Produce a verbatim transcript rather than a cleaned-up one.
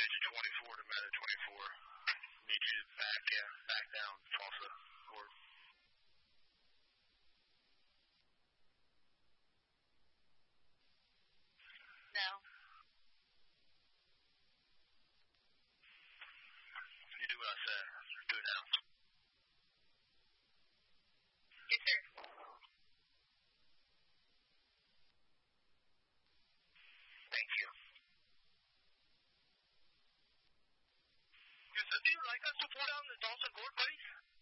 Major twenty-four to Meta twenty-four. Need you to back, yeah, back down, Tulsa. Or No. you do what I said. Do it now. Yes, sir. Thank you. Yes, sir. Do you like us to pull down the Tulsa court, buddy?